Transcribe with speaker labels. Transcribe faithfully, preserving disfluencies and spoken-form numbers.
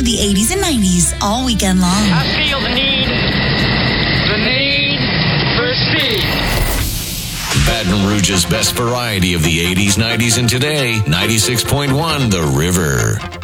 Speaker 1: of the eighties and nineties all weekend long.
Speaker 2: I feel the need, the need for speed.
Speaker 3: Baton Rouge's best variety of the eighties, nineties, and today, ninety-six point one The River.